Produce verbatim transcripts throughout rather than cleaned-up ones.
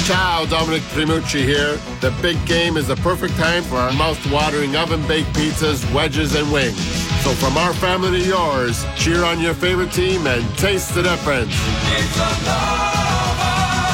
Ciao, Dominic Primucci here. The big game is the perfect time for our mouth-watering oven-baked pizzas, wedges, and wings. So from our family to yours, cheer on your favorite team and taste the difference. Pizza Nova,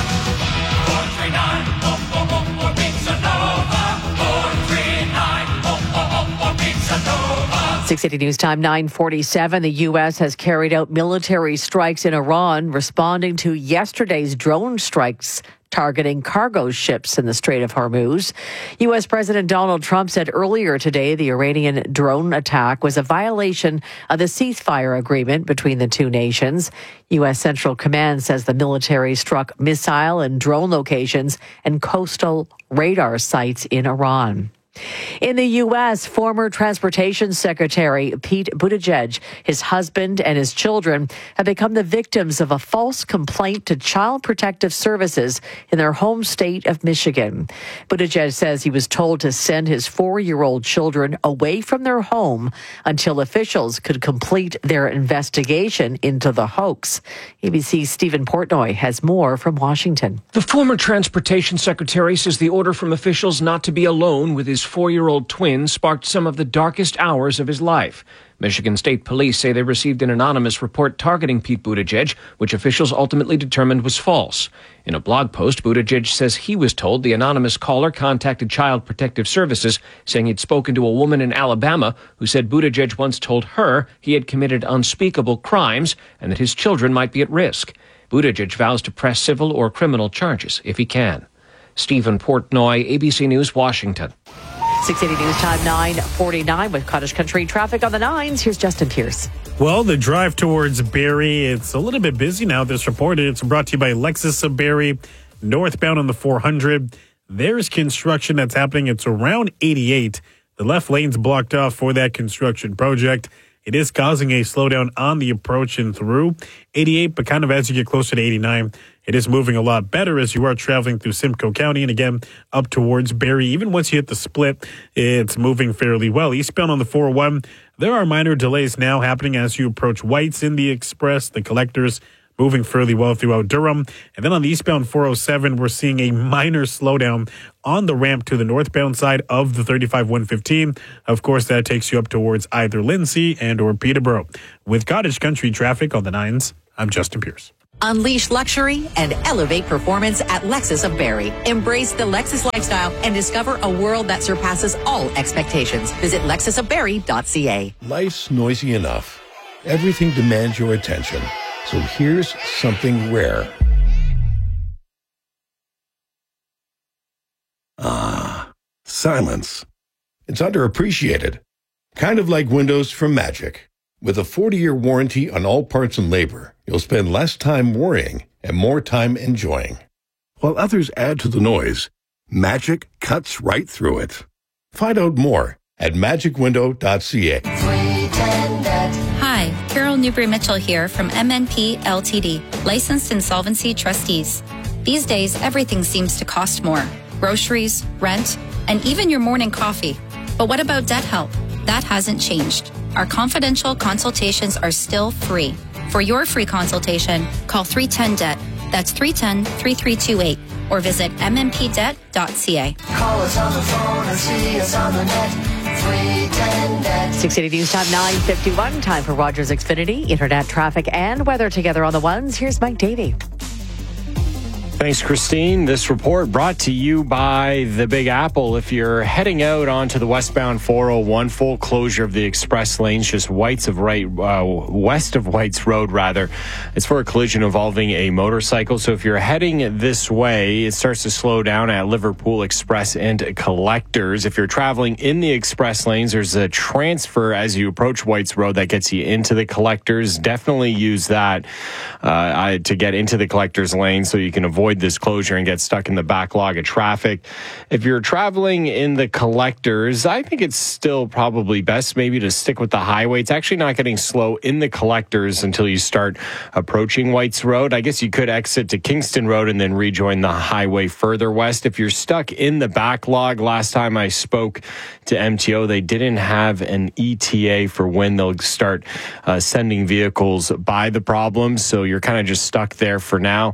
four three nine, oh, oh, oh, oh, Pizza Nova, four three nine, oh, oh, oh, oh, Pizza Nova. six eighty News Time, nine forty-seven. The U S has carried out military strikes in Iran, responding to yesterday's drone strikes targeting cargo ships in the Strait of Hormuz. U S President Donald Trump said earlier today the Iranian drone attack was a violation of the ceasefire agreement between the two nations. U S Central Command says the military struck missile and drone locations and coastal radar sites in Iran. In the U S, former Transportation Secretary Pete Buttigieg, his husband, and his children have become the victims of a false complaint to Child Protective Services in their home state of Michigan. Buttigieg says he was told to send his four-year-old children away from their home until officials could complete their investigation into the hoax. A B C's Stephen Portnoy has more from Washington. The former Transportation Secretary says the order from officials not to be alone with his four-year-old twin sparked some of the darkest hours of his life. Michigan State Police say they received an anonymous report targeting Pete Buttigieg, which officials ultimately determined was false. In a blog post, Buttigieg says he was told the anonymous caller contacted Child Protective Services, saying he'd spoken to a woman in Alabama who said Buttigieg once told her he had committed unspeakable crimes and that his children might be at risk. Buttigieg vows to press civil or criminal charges if he can. Stephen Portnoy, A B C News, Washington. six eighty News Time, nine forty-nine with Cottage Country traffic on the nines. Here's Justin Pierce. Well, the drive towards Barrie, it's a little bit busy now. This report, it's brought to you by Lexus of Barrie, northbound on the four hundred. There's construction that's happening. It's around eighty-eight. The left lane's blocked off for that construction project. It is causing a slowdown on the approach and through eighty-eight, but kind of as you get closer to eighty-nine, it is moving a lot better as you are traveling through Simcoe County and again up towards Barrie. Even once you hit the split, it's moving fairly well. Eastbound on the four oh one, there are minor delays now happening as you approach Whites in the Express, the Collectors moving fairly well throughout Durham. And then on the eastbound four oh seven, we're seeing a minor slowdown on the ramp to the northbound side of the thirty-five one fifteen. Of course, that takes you up towards either Lindsay and or Peterborough. With Cottage Country traffic on the nines, I'm Justin Pierce. Unleash luxury and elevate performance at Lexus of Barrie. Embrace the Lexus lifestyle and discover a world that surpasses all expectations. Visit lexus of barrie dot c a. Life's noisy enough. Everything demands your attention. So here's something rare. Ah, silence. It's underappreciated. Kind of like windows from Magic. With a forty-year warranty on all parts and labor, you'll spend less time worrying and more time enjoying. While others add to the noise, Magic cuts right through it. Find out more at magic window dot c a. Hi, Carol Newbury-Mitchell here from M N P L T D, licensed insolvency trustees. These days, everything seems to cost more. Groceries, rent, and even your morning coffee. But what about debt help? That hasn't changed. Our confidential consultations are still free. For your free consultation, call three one zero D E B T. That's three one zero, three three two eight. Or visit m m p debt dot c a. Call us on the phone or see us on the net. three one zero D E B T. six eighty News Time, nine fifty-one. Time for Rogers Xfinity, internet traffic and weather together on the ones. Here's Mike Davey. Thanks, Christine. This report brought to you by the Big Apple. If you're heading out onto the westbound four oh one, full closure of the express lanes, just Whites of right, uh, west of Whites Road, rather. It's for a collision involving a motorcycle. So if you're heading this way, it starts to slow down at Liverpool Express and Collectors. If you're traveling in the express lanes, there's a transfer as you approach Whites Road that gets you into the Collectors. Definitely use that uh, to get into the Collectors lane so you can avoid this closure and get stuck in the backlog of traffic. If you're traveling in the Collectors, I think it's still probably best maybe to stick with the highway. It's actually not getting slow in the Collectors until you start approaching Whites Road. I guess you could exit to Kingston Road and then rejoin the highway further west. If you're stuck in the backlog, last time I spoke to M T O, they didn't have an E T A for when they'll start uh, sending vehicles by the problem. So you're kind of just stuck there for now.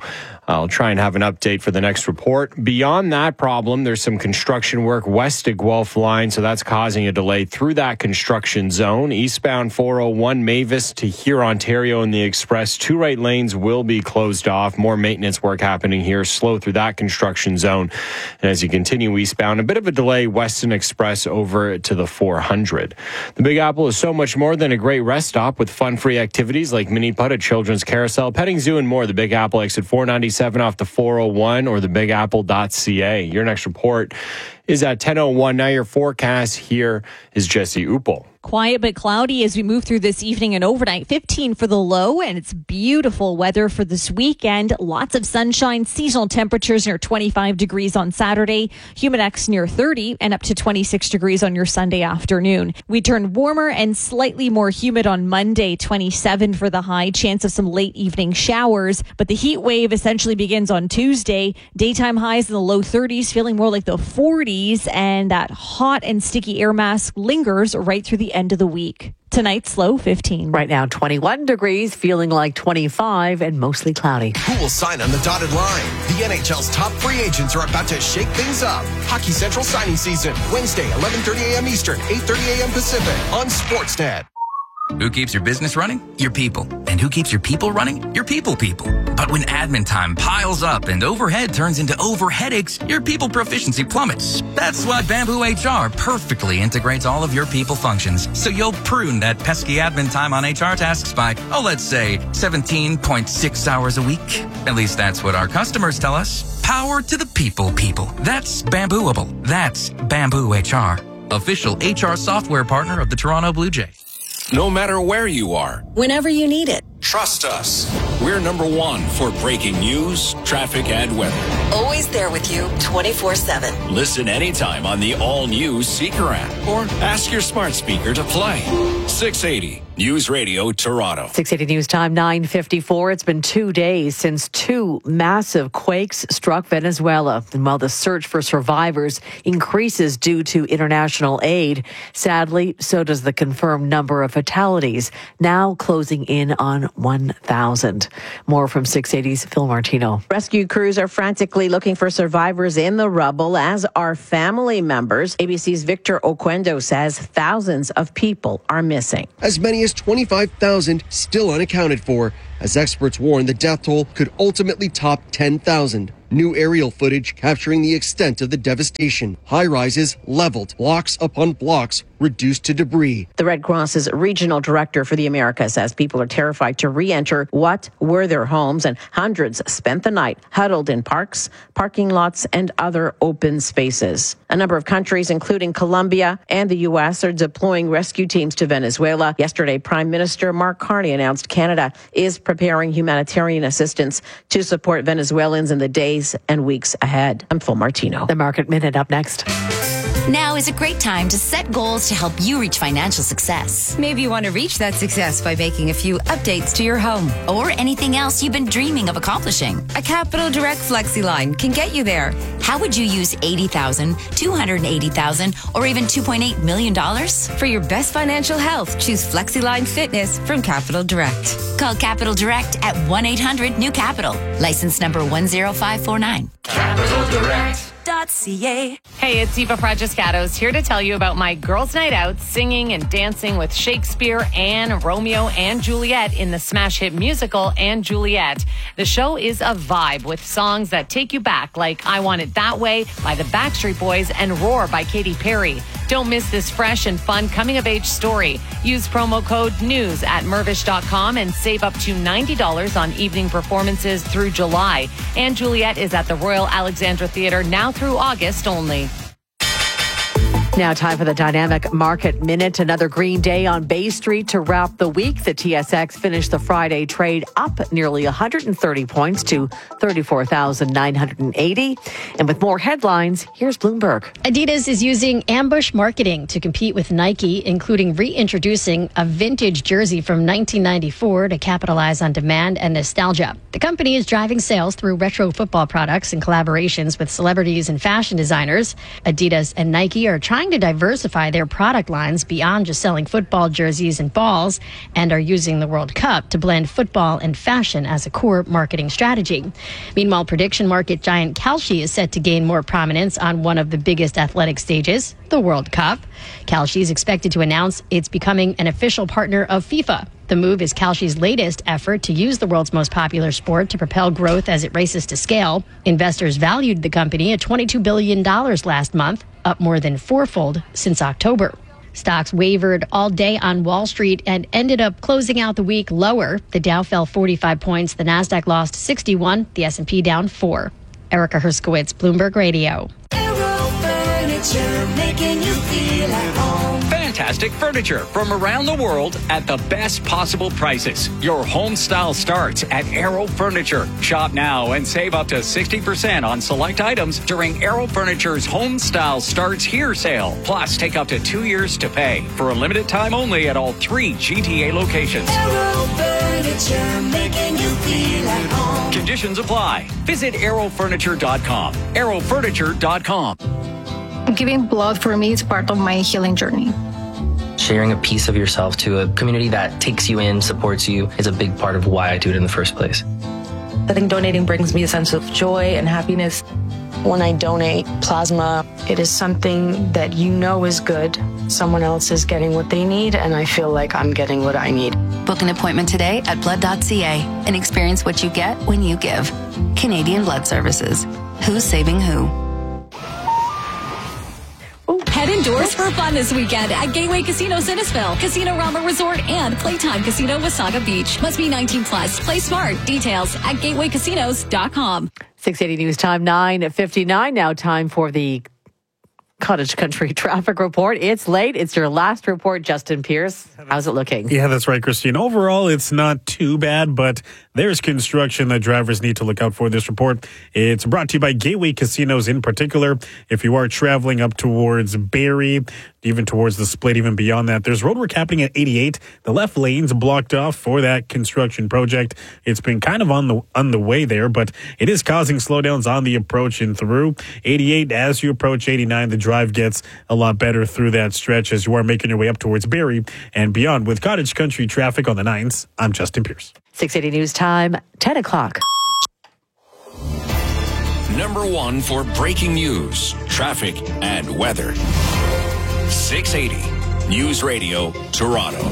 I'll try and have an update for the next report. Beyond that problem, there's some construction work west of Guelph Line, so that's causing a delay through that construction zone. Eastbound four oh one Mavis to here, Ontario, in the express. Two right lanes will be closed off. More maintenance work happening here. Slow through that construction zone. And as you continue eastbound, a bit of a delay Weston Express over to the four hundred. The Big Apple is so much more than a great rest stop with fun-free activities like mini putt, a children's carousel, petting zoo, and more. The Big Apple exit four ninety-seven off the four oh one or the big apple dot c a. Your next report is at ten oh one. Now your forecast. Here is Jesse Uppel. Quiet but cloudy as we move through this evening and overnight. fifteen for the low, and it's beautiful weather for this weekend. Lots of sunshine, seasonal temperatures near twenty-five degrees on Saturday, Humidex near thirty, and up to twenty-six degrees on your Sunday afternoon. We turn warmer and slightly more humid on Monday, twenty-seven for the high, chance of some late evening showers. But the heat wave essentially begins on Tuesday. Daytime highs in the low thirties, feeling more like the forties, and that hot and sticky air mass lingers right through the end of the week. Tonight's low fifteen. Right now, twenty-one degrees, feeling like twenty-five and mostly cloudy. Who will sign on the dotted line? The N H L's top free agents are about to shake things up. Hockey Central signing season, Wednesday, eleven thirty a.m. Eastern, eight thirty a.m. Pacific on Sportsnet. Who keeps your business running? Your people. And who keeps your people running? Your people people. But when admin time piles up and overhead turns into over headaches, your people proficiency plummets. That's why Bamboo H R perfectly integrates all of your people functions, so you'll prune that pesky admin time on H R tasks by, oh, let's say seventeen point six hours a week. At least that's what our customers tell us. Power to the people people. That's Bambooable. That's Bamboo H R. Official H R software partner of the Toronto Blue Jays. No matter where you are, whenever you need it. Trust us. We're number one for breaking news, traffic, and weather. Always there with you twenty-four seven. Listen anytime on the all-new Seeker app or ask your smart speaker to play. six eighty News Radio Toronto. six eighty News Time, nine fifty-four. It's been two days since two massive quakes struck Venezuela. And while the search for survivors increases due to international aid, sadly, so does the confirmed number of fatalities, now closing in on one thousand. More from six eighty's Phil Martino. Rescue crews are frantically looking for survivors in the rubble, as are family members. A B C's Victor Oquendo says thousands of people are missing. As many as twenty-five thousand still unaccounted for, as experts warn the death toll could ultimately top ten thousand. New aerial footage capturing the extent of the devastation. High-rises leveled, blocks upon blocks reduced to debris. The Red Cross's regional director for the Americas says people are terrified to re-enter what were their homes, and hundreds spent the night huddled in parks, parking lots, and other open spaces. A number of countries, including Colombia and the U S, are deploying rescue teams to Venezuela. Yesterday, Prime Minister Mark Carney announced Canada is preparing humanitarian assistance to support Venezuelans in the days and weeks ahead. I'm Phil Martino. The Market Minute up next. Now is a great time to set goals to help you reach financial success. Maybe you want to reach that success by making a few updates to your home. Or anything else you've been dreaming of accomplishing. A Capital Direct Flexi line can get you there. How would you use eighty thousand dollars, two hundred eighty thousand dollars, or even two point eight million dollars? For your best financial health, choose Flexi Line Fitness from Capital Direct. Call Capital Direct at one eight hundred new capital. License number one zero five four nine. Capital Direct. Hey, it's Eva Fragiscatos here to tell you about my girls' night out, singing and dancing with Shakespeare, Anne, Romeo, and Juliet in the smash hit musical Anne Juliet. The show is a vibe with songs that take you back, like I Want It That Way by the Backstreet Boys and Roar by Katy Perry. Don't miss this fresh and fun coming-of-age story. Use promo code NEWS at Mirvish dot com and save up to ninety dollars on evening performances through July. Anne Juliet is at the Royal Alexandra Theatre now through August only. Now time for the Dynamic Market Minute. Another green day on Bay Street to wrap the week. The T S X finished the Friday trade up nearly one hundred thirty points to thirty-four thousand nine hundred eighty. And with more headlines, here's Bloomberg. Adidas is using ambush marketing to compete with Nike, including reintroducing a vintage jersey from nineteen ninety-four to capitalize on demand and nostalgia. The company is driving sales through retro football products and collaborations with celebrities and fashion designers. Adidas and Nike are trying trying to diversify their product lines beyond just selling football jerseys and balls, and are using the World Cup to blend football and fashion as a core marketing strategy. Meanwhile, prediction market giant Kalshi is set to gain more prominence on one of the biggest athletic stages, the World Cup. Kalshi is expected to announce it's becoming an official partner of FIFA. The move is Kalshi's latest effort to use the world's most popular sport to propel growth as it races to scale. Investors valued the company at twenty-two billion dollars last month, up more than fourfold since October. Stocks wavered all day on Wall Street and ended up closing out the week lower. The Dow fell forty-five points, the Nasdaq lost sixty-one, the S and P down four. Erica Herskowitz, Bloomberg Radio. Aero Furniture, making you feel at home. Fantastic furniture from around the world at the best possible prices. Your home style starts at Aero Furniture. Shop now and save up to sixty percent on select items during Aero Furniture's Home Style Starts Here sale. Plus, take up to two years to pay for a limited time only at all three G T A locations. Aero Furniture, making you feel at home. Conditions apply. Visit aero furniture dot com. aero furniture dot com. Giving blood for me is part of my healing journey. Sharing a piece of yourself to a community that takes you in, supports you, is a big part of why I do it in the first place. I think donating brings me a sense of joy and happiness. When I donate plasma, it is something that you know is good. Someone else is getting what they need, and I feel like I'm getting what I need. Book an appointment today at blood dot c a and experience what you get when you give. Canadian Blood Services. Who's saving who? Head indoors for fun this weekend at Gateway Casino Sinnesville, Casino Rama Resort, and Playtime Casino Wasaga Beach. Must be nineteen plus. Play smart. Details at gateway casinos dot com. six eighty News Time, nine fifty-nine now. Time for the Cottage Country traffic report. It's late. It's your last report, Justin Pierce. How's it looking? Yeah, that's right, Christine. Overall, it's not too bad, but there's construction that drivers need to look out for. This report, it's brought to you by Gateway Casinos in particular. If you are traveling up towards Barrie, even towards the split, even beyond that, there's roadwork happening at eighty-eight. The left lane's blocked off for that construction project. It's been kind of on the on the way there, but it is causing slowdowns on the approach and through. eighty-eight, as you approach eighty-nine, the drive gets a lot better through that stretch as you are making your way up towards Barrie and beyond. With Cottage Country traffic on the nines, I'm Justin Pierce. six eighty News Time, ten o'clock. Number one for breaking news, traffic, and weather. six eighty News Radio, Toronto.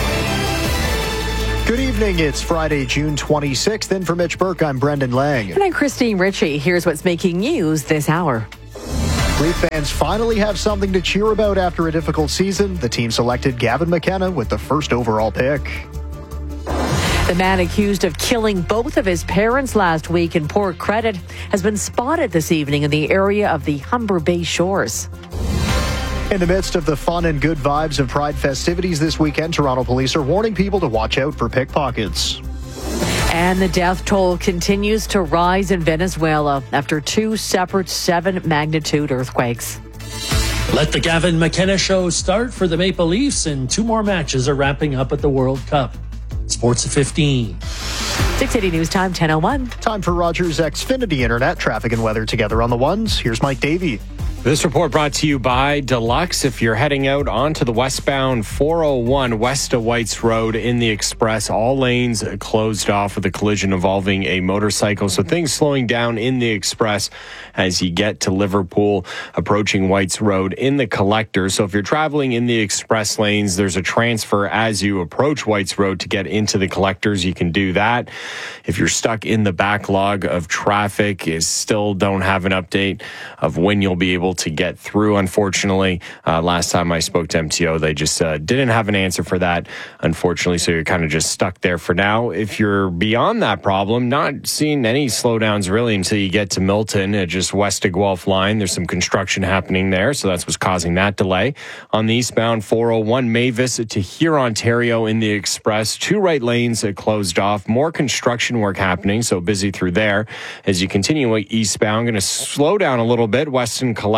Good evening. It's Friday, June twenty-sixth. In for Mitch Burke, I'm Brendan Lang. And I'm Christine Ritchie. Here's what's making news this hour. Leaf fans finally have something to cheer about after a difficult season. The team selected Gavin McKenna with the first overall pick. The man accused of killing both of his parents last week in Port Credit has been spotted this evening in the area of the Humber Bay shores. In the midst of the fun and good vibes of Pride festivities this weekend, Toronto police are warning people to watch out for pickpockets. And the death toll continues to rise in Venezuela after two separate seven magnitude earthquakes. Let the Gavin McKenna show start for the Maple Leafs, and two more matches are wrapping up at the World Cup. Sports at fifteen. six eighty News Time, ten oh one. Time for Rogers Xfinity Internet. Traffic and weather together on the ones. Here's Mike Davey. This report brought to you by Deluxe. If you're heading out onto the westbound four oh one west of Whites Road in the Express, all lanes closed off with a collision involving a motorcycle. So things slowing down in the Express as you get to Liverpool, approaching Whites Road in the Collector. So if you're traveling in the Express lanes, there's a transfer as you approach Whites Road to get into the Collectors. You can do that. If you're stuck in the backlog of traffic, is still don't have an update of when you'll be able to get through. Unfortunately, uh, last time I spoke to M T O, they just uh, didn't have an answer for that, unfortunately, so you're kind of just stuck there for now. If you're beyond that problem, not seeing any slowdowns really until you get to Milton, uh, just west of Guelph line. There's some construction happening there, so that's what's causing that delay. On the eastbound four oh one Mavis to here, Ontario in the Express, two right lanes uh, closed off. More construction work happening, so busy through there. As you continue eastbound, going to slow down a little bit. Weston Collect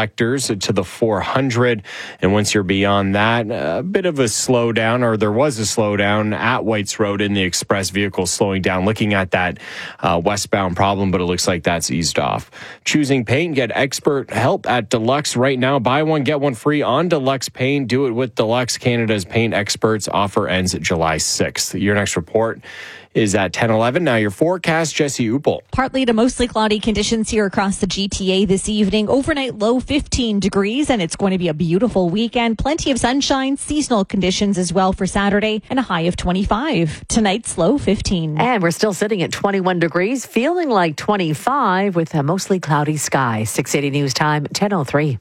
sectors to the four hundred. And once you're beyond that, a bit of a slowdown, or there was a slowdown at Whites Road in the express vehicle slowing down, looking at that uh, westbound problem, but it looks like that's eased off. Choosing paint, get expert help at Deluxe right now. Buy one, get one free on Deluxe Paint. Do it with Deluxe, Canada's paint experts. Offer ends July sixth. Your next report is at ten eleven. Now your forecast, Jesse Upel. Partly to mostly cloudy conditions here across the G T A this evening. Overnight low fifteen degrees, and it's going to be a beautiful weekend. Plenty of sunshine, seasonal conditions as well for Saturday, and a high of twenty-five. Tonight's low fifteen. And we're still sitting at twenty-one degrees, feeling like twenty-five with a mostly cloudy sky. six eighty News Time, ten oh three.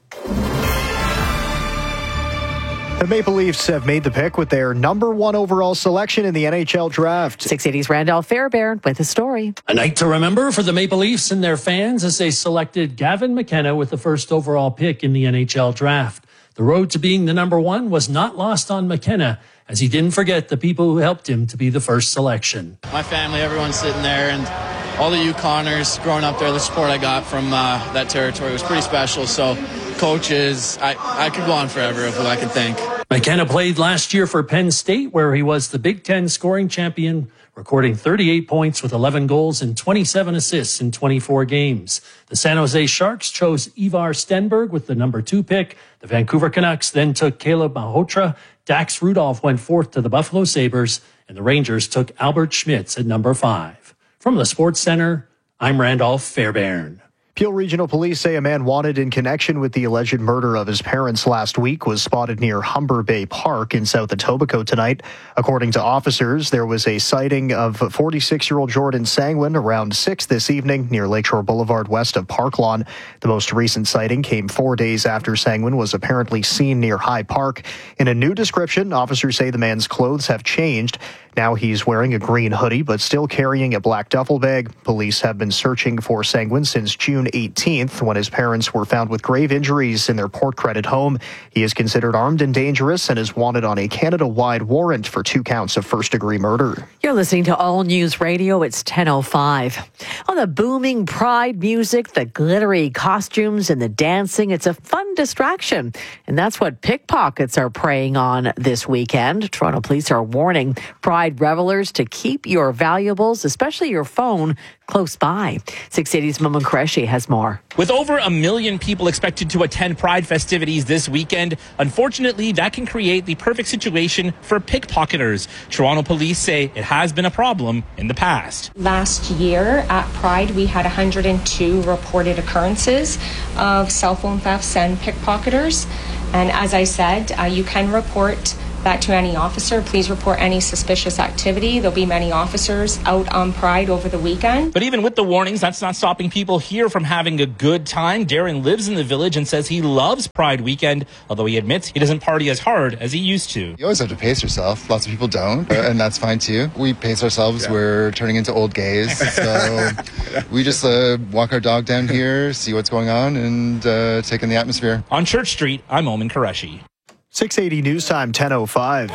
The Maple Leafs have made the pick with their number one overall selection in the N H L draft. six eighty's Randolph Fairbairn with a story. A night to remember for the Maple Leafs and their fans as they selected Gavin McKenna with the first overall pick in the N H L draft. The road to being the number one was not lost on McKenna, as he didn't forget the people who helped him to be the first selection. My family, everyone's sitting there, and all the Yukoners growing up there, the support I got from uh, that territory was pretty special. So coaches, I, I could go on forever of who I could thank. McKenna played last year for Penn State, where he was the Big Ten scoring champion, recording thirty-eight points with eleven goals and twenty-seven assists in twenty-four games. The San Jose Sharks chose Ivar Stenberg with the number two pick. The Vancouver Canucks then took Caleb Malhotra. Dax Rudolph went fourth to the Buffalo Sabres, and the Rangers took Albert Schmitz at number five. From the Sports Center, I'm Randolph Fairbairn. Peel Regional Police say a man wanted in connection with the alleged murder of his parents last week was spotted near Humber Bay Park in South Etobicoke tonight. According to officers, there was a sighting of forty-six-year-old Jordan Sangwin around six this evening near Lakeshore Boulevard west of Park Lawn. The most recent sighting came four days after Sangwin was apparently seen near High Park. In a new description, officers say the man's clothes have changed. Now he's wearing a green hoodie, but still carrying a black duffel bag. Police have been searching for Sangwin since June eighteenth, when his parents were found with grave injuries in their Port Credit home. He is considered armed and dangerous and is wanted on a Canada-wide warrant for two counts of first-degree murder. You're listening to All News Radio. It's ten oh five. On the booming Pride music, the glittery costumes, and the dancing, it's a fun distraction. And that's what pickpockets are preying on this weekend. Toronto police are warning Pride revelers to keep your valuables, especially your phone, close by. six eighty's Momin Qureshi has more. With over a million people expected to attend Pride festivities this weekend, unfortunately, that can create the perfect situation for pickpocketers. Toronto police say it has been a problem in the past. Last year at Pride, we had one hundred two reported occurrences of cell phone thefts and pickpocketers. And as I said, uh, you can report that to any officer. Please report any suspicious activity. There'll be many officers out on Pride over the weekend. But even with the warnings, that's not stopping people here from having a good time. Darren lives in the village and says he loves Pride weekend, although he admits he doesn't party as hard as he used to. You always have to pace yourself. Lots of people don't, and that's fine too. We pace ourselves. Yeah. We're turning into old gays. So we just uh, walk our dog down here, see what's going on, and uh, take in the atmosphere. On Church Street, I'm Momin Qureshi. six eighty News Time, ten oh five.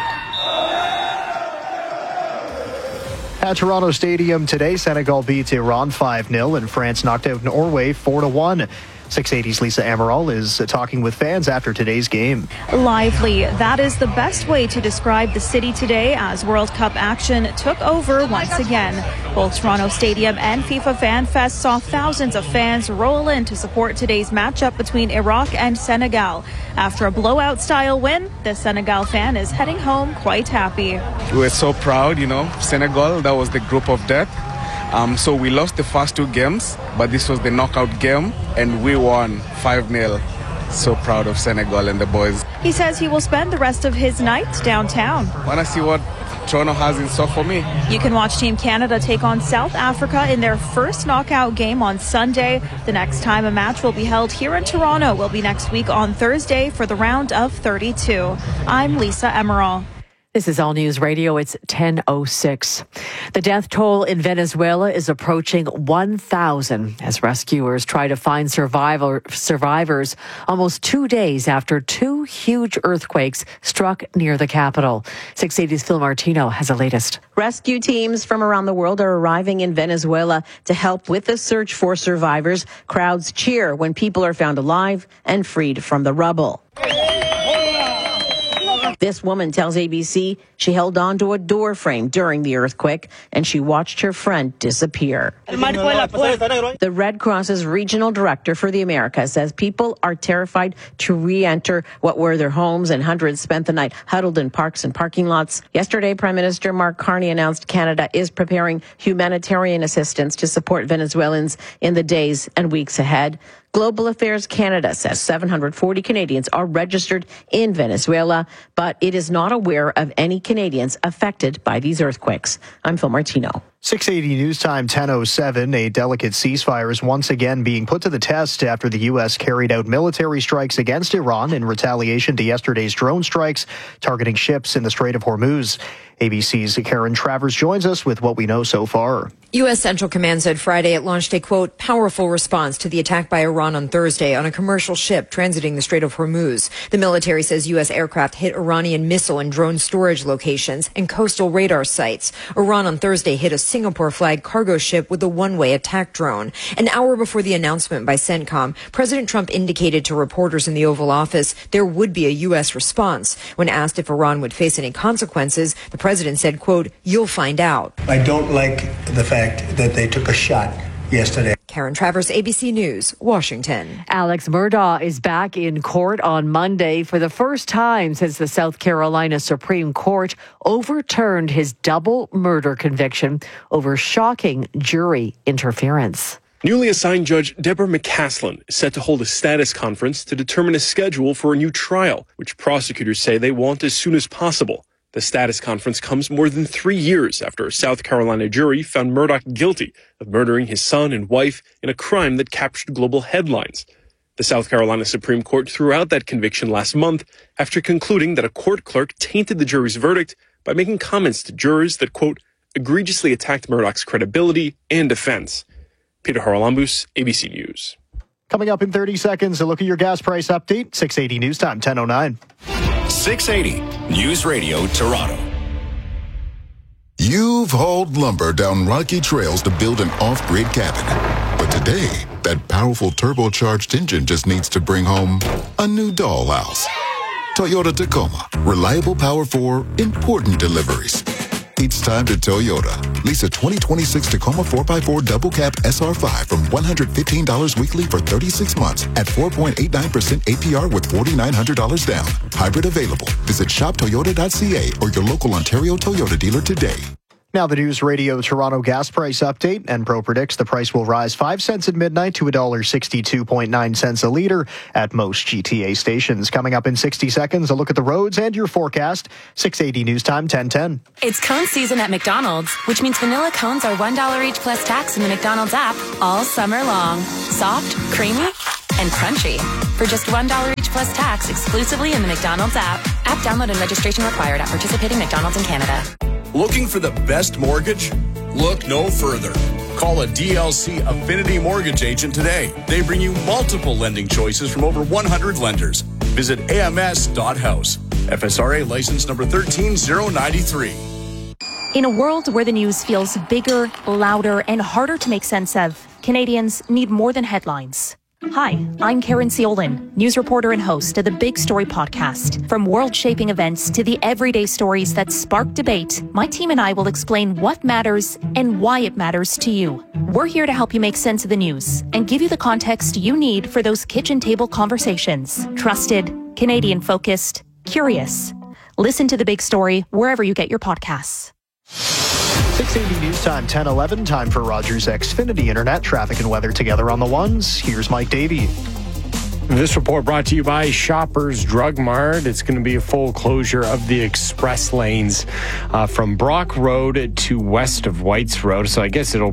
At Toronto Stadium today, Senegal beat Iran five nil and France knocked out Norway four to one. six eighty's Lisa Amaral is talking with fans after today's game. Lively. That is the best way to describe the city today as World Cup action took over once again. Both Toronto Stadium and FIFA Fan Fest saw thousands of fans roll in to support today's matchup between Iraq and Senegal. After a blowout-style win, the Senegal fan is heading home quite happy. We're so proud, you know. Senegal, that was the group of death. Um, so we lost the first two games, but this was the knockout game, and we won five nil. So proud of Senegal and the boys. He says he will spend the rest of his night downtown. Want to see what Toronto has in store for me. You can watch Team Canada take on South Africa in their first knockout game on Sunday. The next time a match will be held here in Toronto will be next week on Thursday for the round of thirty-two. I'm Lisa Emerald. This is All News Radio. It's ten oh six. The death toll in Venezuela is approaching one thousand as rescuers try to find survivor, survivors almost two days after two huge earthquakes struck near the capital. six eighty's Phil Martino has the latest. Rescue teams from around the world are arriving in Venezuela to help with the search for survivors. Crowds cheer when people are found alive and freed from the rubble. This woman tells A B C she held onto a door frame during the earthquake and she watched her friend disappear. The Red Cross's regional director for the Americas says people are terrified to re-enter what were their homes, and hundreds spent the night huddled in parks and parking lots. Yesterday, Prime Minister Mark Carney announced Canada is preparing humanitarian assistance to support Venezuelans in the days and weeks ahead. Global Affairs Canada says seven hundred forty Canadians are registered in Venezuela, but it is not aware of any Canadians affected by these earthquakes. I'm Phil Martino. six eighty News Time, ten oh seven. A delicate ceasefire is once again being put to the test after the U S carried out military strikes against Iran in retaliation to yesterday's drone strikes targeting ships in the Strait of Hormuz. A B C's Karen Travers joins us with what we know so far. U S. Central Command said Friday it launched a, quote, powerful response to the attack by Iran on Thursday on a commercial ship transiting the Strait of Hormuz. The military says U S aircraft hit Iranian missile and drone storage locations and coastal radar sites. Iran on Thursday hit a Singapore-flagged cargo ship with a one-way attack drone. An hour before the announcement by CENTCOM, President Trump indicated to reporters in the Oval Office there would be a U S response. When asked if Iran would face any consequences, the president said, quote, you'll find out. I don't like the fact that they took a shot yesterday. Karen Travers, A B C News, Washington. Alex Murdaugh is back in court on Monday for the first time since the South Carolina Supreme Court overturned his double murder conviction over shocking jury interference. Newly assigned Judge Deborah McCaslin is set to hold a status conference to determine a schedule for a new trial, which prosecutors say they want as soon as possible. The status conference comes more than three years after a South Carolina jury found Murdaugh guilty of murdering his son and wife in a crime that captured global headlines. The South Carolina Supreme Court threw out that conviction last month after concluding that a court clerk tainted the jury's verdict by making comments to jurors that, quote, egregiously attacked Murdaugh's credibility and defense. Peter Haralambous, A B C News. Coming up in thirty seconds, a look at your gas price update. six eighty News Time, ten oh nine. six eighty News Radio Toronto. You've hauled lumber down rocky trails to build an off-grid cabin. But today, that powerful turbocharged engine just needs to bring home a new dollhouse. Toyota Tacoma. Reliable power for important deliveries. It's time to Toyota. Lease a twenty twenty-six Tacoma four by four Double Cab S R five from one hundred fifteen dollars weekly for thirty-six months at four point eight nine percent A P R with four thousand nine hundred dollars down. Hybrid available. Visit shop toyota dot c a or your local Ontario Toyota dealer today. Now the News Radio Toronto gas price update. Enpro predicts the price will rise five cents at midnight to one dollar sixty-two point nine cents a litre at most G T A stations. Coming up in sixty seconds, a look at the roads and your forecast. six eighty News Time, ten ten. It's cone season at McDonald's, which means vanilla cones are one dollar each plus tax in the McDonald's app all summer long. Soft, creamy, and crunchy. For just one dollar each plus tax exclusively in the McDonald's app. App download and registration required at participating McDonald's in Canada. Looking for the best mortgage? Look no further. Call a D L C Affinity Mortgage agent today. They bring you multiple lending choices from over one hundred lenders. Visit A M S dot house. F S R A license number one three zero nine three. In a world where the news feels bigger, louder, and harder to make sense of, Canadians need more than headlines. Hi, I'm Karen Ciolin, news reporter and host of the Big Story podcast. From world-shaping events to the everyday stories that spark debate, my team and I will explain what matters and why it matters to you. We're here to help you make sense of the news and give you the context you need for those kitchen table conversations. Trusted, Canadian-focused, curious. Listen to The Big Story wherever you get your podcasts. six eighty News Time, ten eleven. Time for Rogers Xfinity Internet. Traffic and weather together on the ones. Here's Mike Davey. This report brought to you by Shoppers Drug Mart. It's going to be a full closure of the express lanes uh, from Brock Road to west of Whites Road. So I guess it'll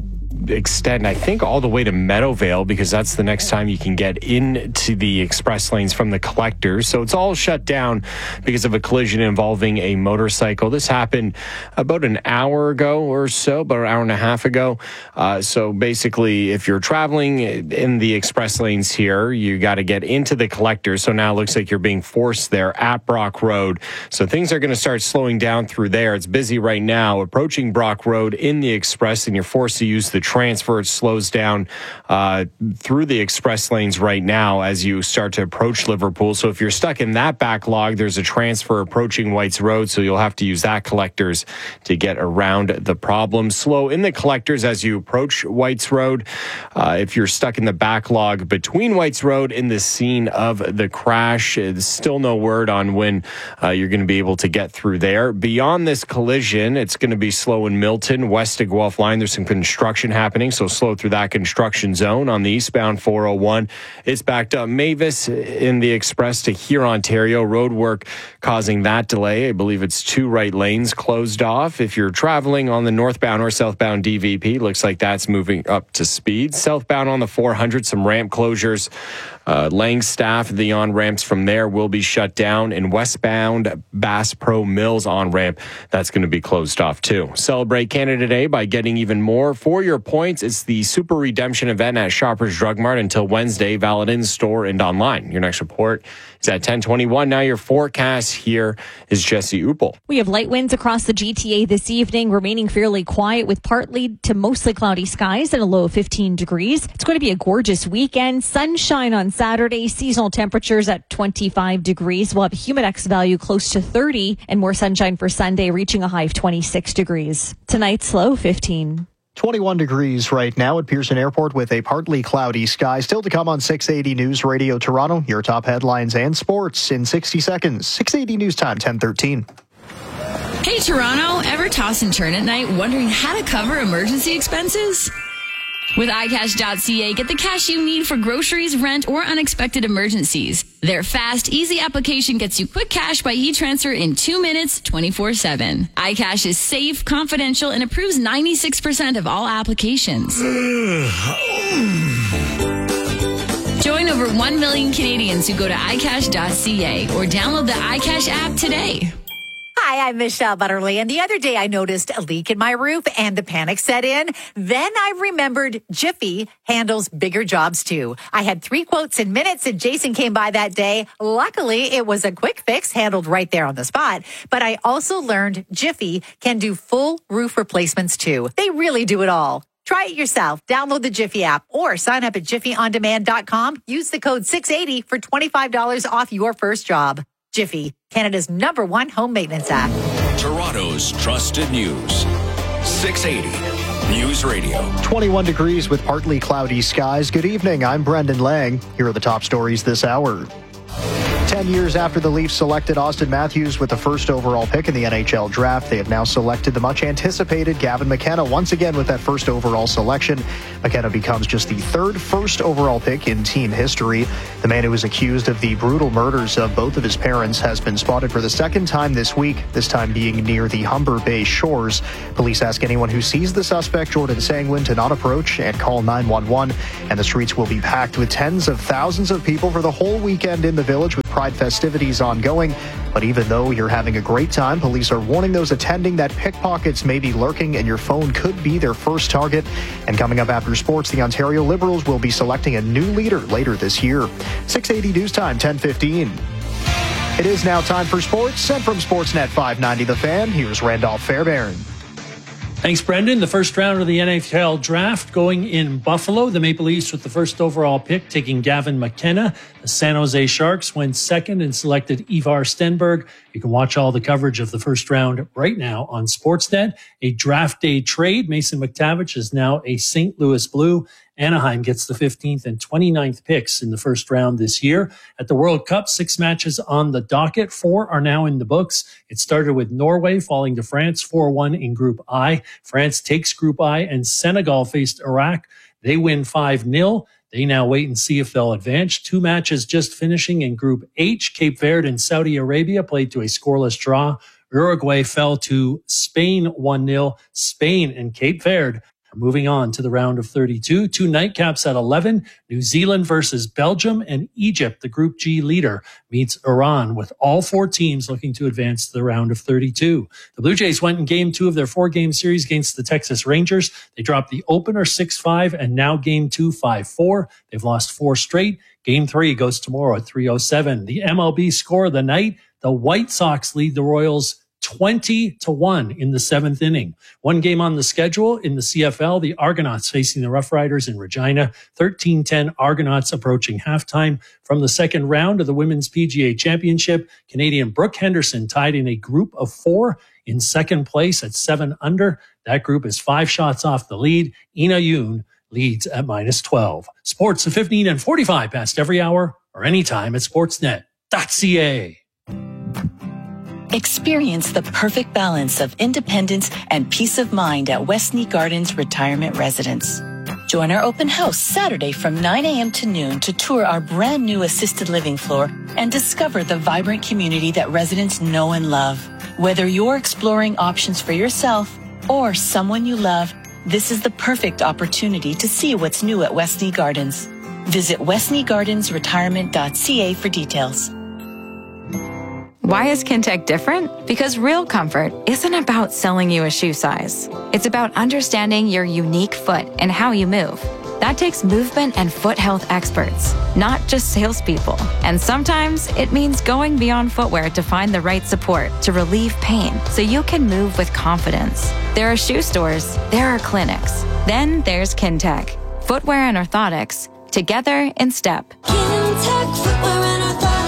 extend, I think, all the way to Meadowvale, because that's the next time you can get into the express lanes from the collectors. So it's all shut down because of a collision involving a motorcycle. This happened about an hour ago or so, about an hour and a half ago. Uh, so basically, if you're traveling in the express lanes here, you got to get into the collectors. So now it looks like you're being forced there at Brock Road. So things are going to start slowing down through there. It's busy right now approaching Brock Road in the express, and you're forced to use the transfer. It slows down uh, through the express lanes right now as you start to approach Liverpool. So if you're stuck in that backlog, there's a transfer approaching Whites Road, so you'll have to use that collectors to get around the problem. Slow in the collectors as you approach Whites Road. Uh, if you're stuck in the backlog between Whites Road and the scene of the crash, there's still no word on when uh, you're going to be able to get through there. Beyond this collision, it's going to be slow in Milton, west of Guelph line. There's some construction happening, so slow through that construction zone. On the eastbound four oh one, it's backed up Mavis in the express to here, Ontario. Road work causing that delay. I believe it's two right lanes closed off. If you're traveling on the northbound or southbound D V P, looks like that's moving up to speed. Southbound on the four hundred, some ramp closures. Uh, Langstaff, the on-ramps from there will be shut down. And westbound Bass Pro Mills on-ramp, that's going to be closed off too. Celebrate Canada Day by getting even more for your points. It's the Super Redemption event at Shoppers Drug Mart until Wednesday, valid in store and online. Your next report is at ten twenty-one. Now your forecast here is Jesse Uppel. We have light winds across the G T A this evening, remaining fairly quiet with partly to mostly cloudy skies and a low of fifteen degrees. It's going to be a gorgeous weekend. Sunshine on Saturday, seasonal temperatures at twenty-five degrees. We'll have a Humidex value close to thirty, and more sunshine for Sunday, reaching a high of twenty-six degrees. Tonight's low fifteen. twenty-one degrees right now at Pearson Airport with a partly cloudy sky. Still to come on six eighty News Radio Toronto. Your top headlines and sports in sixty seconds. six eighty News Time, ten thirteen. Hey, Toronto, ever toss and turn at night wondering how to cover emergency expenses? With i cash dot c a, get the cash you need for groceries, rent, or unexpected emergencies. Their fast, easy application gets you quick cash by e-transfer in two minutes, twenty-four seven. iCash is safe, confidential, and approves ninety-six percent of all applications. Join over one million Canadians who go to i cash dot c a or download the iCash app today. Hi, I'm Michelle Butterly, and the other day I noticed a leak in my roof and the panic set in. Then I remembered Jiffy handles bigger jobs too. I had three quotes in minutes and Jason came by that day. Luckily, it was a quick fix handled right there on the spot. But I also learned Jiffy can do full roof replacements too. They really do it all. Try it yourself. Download the Jiffy app or sign up at jiffy on demand dot com. Use the code six eighty for twenty-five dollars off your first job. Jiffy, Canada's number one home maintenance app. Toronto's trusted news. six eighty News Radio. twenty-one degrees with partly cloudy skies. Good evening. I'm Brendan Lang. Here are the top stories this hour. Ten years after the Leafs selected Austin Matthews with the first overall pick in the N H L draft, they have now selected the much-anticipated Gavin McKenna once again with that first overall selection. McKenna becomes just the third first overall pick in team history. The man who was accused of the brutal murders of both of his parents has been spotted for the second time this week, this time being near the Humber Bay shores. Police ask anyone who sees the suspect, Jordan Sangwin, to not approach and call nine one one. And the streets will be packed with tens of thousands of people for the whole weekend in the village with Pride festivities ongoing. But even though you're having a great time, police are warning those attending that pickpockets may be lurking and your phone could be their first target. And coming up after sports, the Ontario Liberals will be selecting a new leader later this year. six eighty News Time, ten fifteen. It is now time for sports, and from Sportsnet five ninety The Fan, here's Randolph Fairbairn. Thanks, Brendan. The first round of the N H L draft going in Buffalo. The Maple Leafs with the first overall pick, taking Gavin McKenna. The San Jose Sharks went second and selected Ivar Stenberg. You can watch all the coverage of the first round right now on Sportsnet. A draft day trade. Mason McTavish is now a Saint Louis Blue. Anaheim gets the fifteenth and twenty-ninth picks in the first round this year. At the World Cup, six matches on the docket. Four are now in the books. It started with Norway falling to France four one in Group I. France takes Group I, and Senegal faced Iraq. They win five nil. They now wait and see if they'll advance. Two matches just finishing in Group H. Cape Verde and Saudi Arabia played to a scoreless draw. Uruguay fell to Spain one nil. Spain and Cape Verde Moving on to the round of thirty-two, two nightcaps at eleven, New Zealand versus Belgium, and Egypt, the Group G leader, meets Iran, with all four teams looking to advance to the round of thirty-two. The Blue Jays went in game two of their four-game series against the Texas Rangers. They dropped the opener six five, and now game two, five four. They've lost four straight. Game three goes tomorrow at three oh seven. The M L B score of the night, the White Sox lead the Royals twenty to one in the seventh inning. One game on the schedule in the C F L, the Argonauts facing the Rough Riders in Regina. thirteen ten Argonauts approaching halftime. From the second round of the Women's P G A Championship, Canadian Brooke Henderson tied in a group of four in second place at seven under. That group is five shots off the lead. Ina Yoon leads at minus twelve. Sports at fifteen and forty-five past every hour or anytime at sportsnet dot c a. Experience the perfect balance of independence and peace of mind at Westney Gardens Retirement Residence. Join our open house Saturday from nine a.m. to noon to tour our brand new assisted living floor and discover the vibrant community that residents know and love. Whether you're exploring options for yourself or someone you love, this is the perfect opportunity to see what's new at Westney Gardens. Visit westney gardens retirement dot c a for details. Why is Kintec different? Because real comfort isn't about selling you a shoe size. It's about understanding your unique foot and how you move. That takes movement and foot health experts, not just salespeople. And sometimes it means going beyond footwear to find the right support to relieve pain so you can move with confidence. There are shoe stores, there are clinics. Then there's Kintec. Footwear and orthotics, together in step. Kintec Footwear and Orthotics.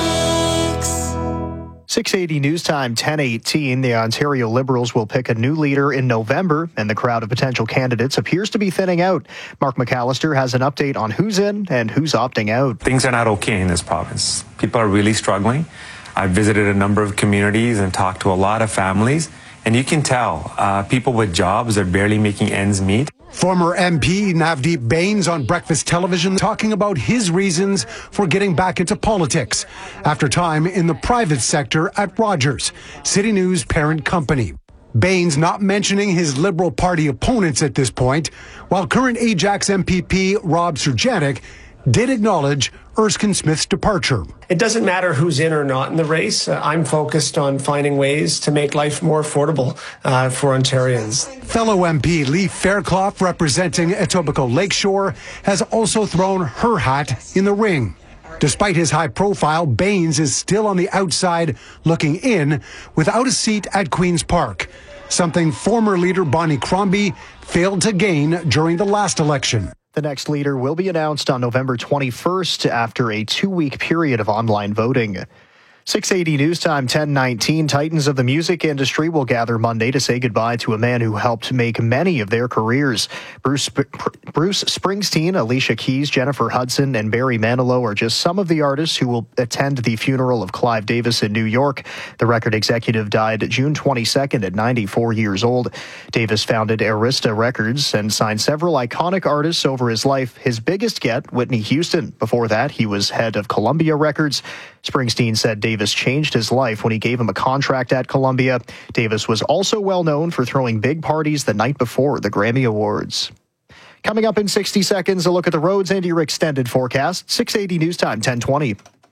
six eighty News Time, ten eighteen. The Ontario Liberals will pick a new leader in November, and the crowd of potential candidates appears to be thinning out. Mark McAllister has an update on who's in and who's opting out. Things are not okay in this province. People are really struggling. I've visited a number of communities and talked to a lot of families, and you can tell uh, people with jobs are barely making ends meet. Former M P Navdeep Bains on Breakfast Television talking about his reasons for getting back into politics after time in the private sector at Rogers, City News parent company. Bains not mentioning his Liberal Party opponents at this point, while current Ajax M P P Rob Surjanek did acknowledge Erskine Smith's departure. It doesn't matter who's in or not in the race. Uh, I'm focused on finding ways to make life more affordable uh, for Ontarians. Fellow M P Lee Fairclough, representing Etobicoke Lakeshore, has also thrown her hat in the ring. Despite his high profile, Bains is still on the outside looking in without a seat at Queen's Park, something former leader Bonnie Crombie failed to gain during the last election. The next leader will be announced on November twenty-first after a two-week period of online voting. six eighty News Time, ten nineteen. Titans of the music industry will gather Monday to say goodbye to a man who helped make many of their careers. Bruce Bruce Springsteen, Alicia Keys, Jennifer Hudson, and Barry Manilow are just some of the artists who will attend the funeral of Clive Davis in New York. The record executive died June twenty-second at ninety-four years old. Davis founded Arista Records and signed several iconic artists over his life. His biggest get, Whitney Houston. Before that, he was head of Columbia Records. Springsteen said Davis changed his life when he gave him a contract at Columbia. Davis was also well known for throwing big parties the night before the Grammy Awards. Coming up in sixty seconds, a look at the roads and your extended forecast. six eighty News Time, ten twenty.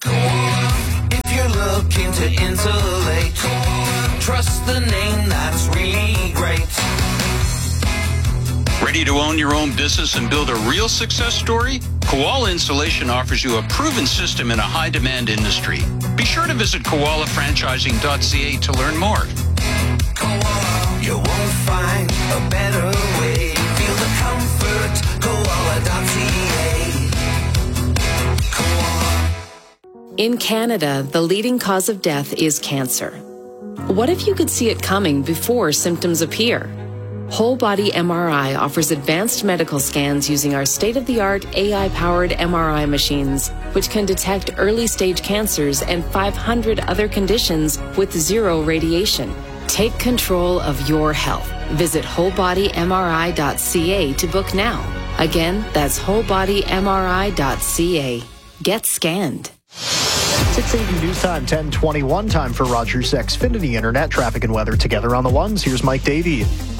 If you're looking to insulate, trust the name that's really great. Ready to own your own business and build a real success story? Koala Installation offers you a proven system in a high-demand industry. Be sure to visit koala franchising dot c a to learn more. Koala, you won't find a better way. Feel the comfort, koala dot c a. Koala. In Canada, the leading cause of death is cancer. What if you could see it coming before symptoms appear? Whole Body M R I offers advanced medical scans using our state-of-the-art A I-powered M R I machines, which can detect early-stage cancers and five hundred other conditions with zero radiation. Take control of your health. Visit whole body m r i dot c a to book now. Again, that's whole body m r i dot c a. Get scanned. six eighty News Time, ten twenty-one. Time for Rogers Xfinity Internet traffic and weather together on the ones. Here's Mike Davey.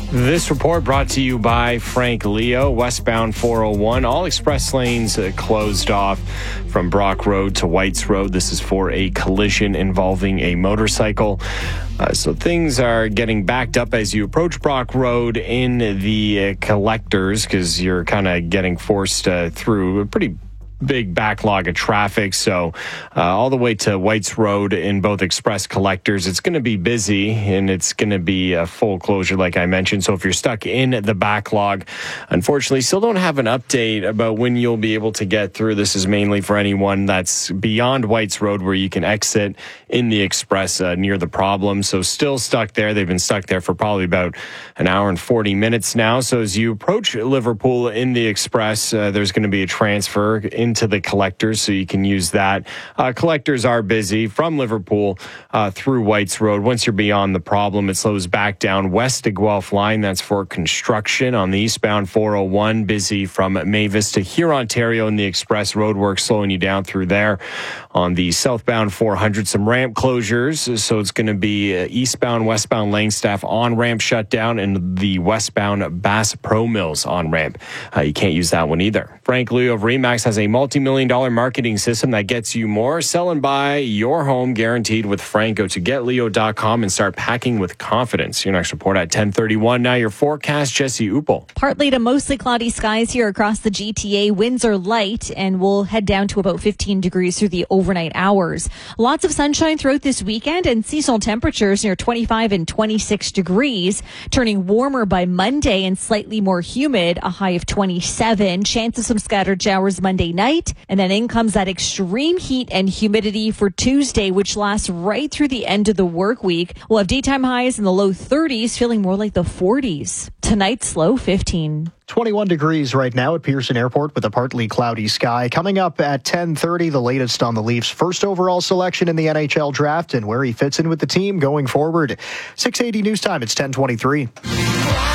This report brought to you by Frank Leo, westbound four oh one. All express lanes uh, closed off from Brock Road to Whites Road. This is for a collision involving a motorcycle. Uh, so things are getting backed up as you approach Brock Road in the uh, collectors because you're kind of getting forced uh, through a pretty big backlog of traffic. So uh, all the way to Whites Road in both express collectors, it's going to be busy and it's going to be a full closure like I mentioned. So if you're stuck in the backlog, unfortunately still don't have an update about when you'll be able to get through. This is mainly for anyone that's beyond Whites Road where you can exit in the express uh, near the problem. So still stuck there. They've been stuck there for probably about an hour and forty minutes now. So as you approach Liverpool in the express, uh, there's going to be a transfer in into the collectors, so you can use that. Uh, collectors are busy from Liverpool uh, through Whites Road. Once you're beyond the problem, it slows back down west to Guelph line. That's for construction on the eastbound four oh one. Busy from Mavis to here, Ontario, in the express roadwork, slowing you down through there. On the southbound four hundred, some ramp closures, so it's going to be uh, eastbound, westbound Langstaff on-ramp shutdown, and the westbound Bass Pro Mills on-ramp. Uh, you can't use that one either. Frank Leo of Remax has a multi-million dollar marketing system that gets you more. Sell and buy your home guaranteed with Frank. Go to get leo dot com and start packing with confidence. Your next report at ten thirty-one. Now your forecast, Jesse Upel. Partly to mostly cloudy skies here across the G T A. Winds are light and we'll head down to about fifteen degrees through the overnight hours. Lots of sunshine throughout this weekend and seasonal temperatures near twenty-five and twenty-six degrees, turning warmer by Monday and slightly more humid, a high of twenty-seven. Chance of some scattered showers Monday night. And then in comes that extreme heat and humidity for Tuesday, which lasts right through the end of the work week. We'll have daytime highs in the low thirties, feeling more like the forties. Tonight's low fifteen. twenty-one degrees right now at Pearson Airport with a partly cloudy sky. Coming up at ten thirty, the latest on the Leafs' first overall selection in the N H L draft and where he fits in with the team going forward. six eighty News Time, it's ten twenty-three.